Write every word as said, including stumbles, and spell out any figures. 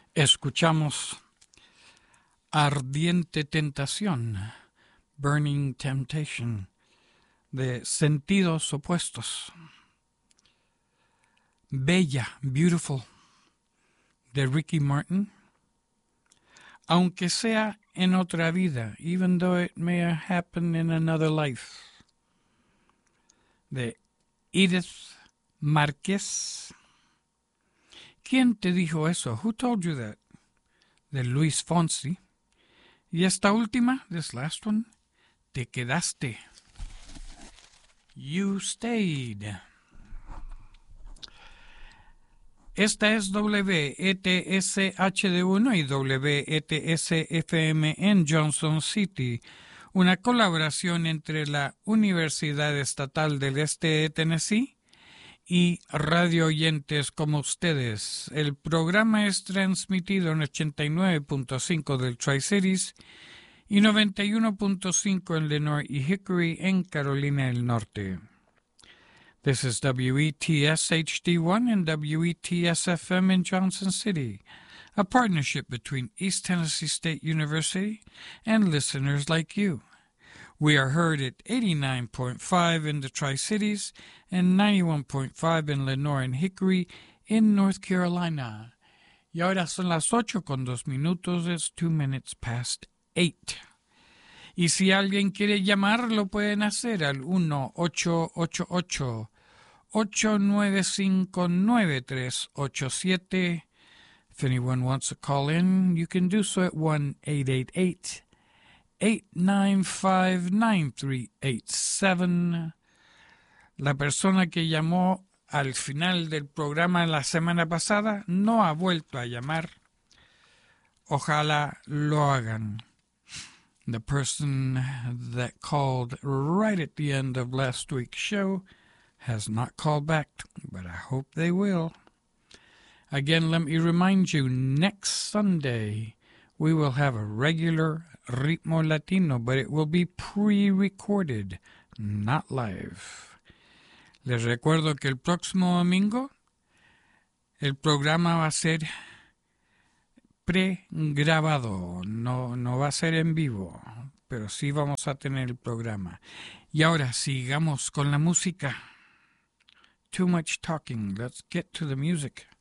Escuchamos Ardiente Tentación, Burning Temptation, de Sentidos Opuestos. Bella, Beautiful, de Ricky Martin. Aunque sea en otra vida, even though it may happen in another life, de Edith Márquez. ¿Quién te dijo eso? Who told you that? De Luis Fonsi. Y esta última, this last one, Te quedaste. You stayed. Esta es W E T S H D uno y W E T S F M en Johnson City, una colaboración entre la Universidad Estatal del Este de Tennessee y radio oyentes como ustedes. El programa es transmitido en ochenta y nueve punto cinco del Tri-Cities y noventa y uno punto cinco en Lenoir y Hickory en Carolina del Norte. This is W E T S H D one and W E T S F M in Johnson City, a partnership between East Tennessee State University and listeners like you. We are heard at eighty-nine point five in the Tri-Cities and ninety-one point five in Lenoir and Hickory in North Carolina. Y ahora son las ocho con dos minutos, it's two minutes past eight. Y si alguien quiere llamar, lo pueden hacer al uno ocho ocho ocho, ocho nueve cinco, nueve tres ocho siete. If anyone wants to call in, you can do so at one eight eight eight, eight nine five, nine three eight seven. La persona que llamó al final del programa la semana pasada no ha vuelto a llamar. Ojalá lo hagan. The person that called right at the end of last week's show has not called back, but I hope they will. Again, let me remind you, next Sunday we will have a regular Ritmo Latino, but it will be pre-recorded, not live. Les recuerdo que el próximo domingo el programa va a ser pregrabado, no, no va a ser en vivo, pero sí vamos a tener el programa. Y ahora sigamos con la música. Too much talking, let's get to the music.